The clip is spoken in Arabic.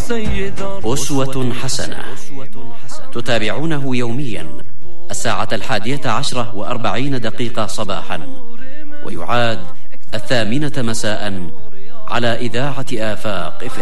أسوة حسنة تتابعونه يوميا 11:40 صباحا، ويعاد 8 مساء على إذاعة آفاق FM.